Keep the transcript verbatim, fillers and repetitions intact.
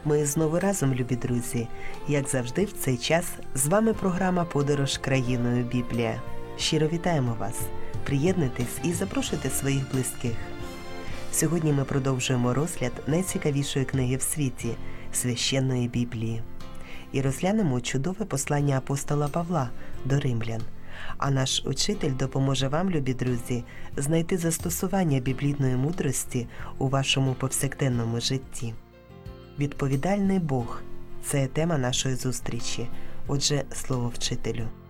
Ми знову разом, любі друзі. Як завжди, в цей час з вами програма «Подорож країною Біблія». Щиро вітаємо вас! Приєднуйтесь і запрошуйте своїх близьких. Сьогодні ми продовжуємо розгляд найцікавішої книги в світі – Священної Біблії. І розглянемо чудове послання апостола Павла до римлян. А наш учитель допоможе вам, любі друзі, знайти застосування біблійної мудрості у вашому повсякденному житті. Відповідальний Бог – це тема нашої зустрічі. Отже, слово вчителю.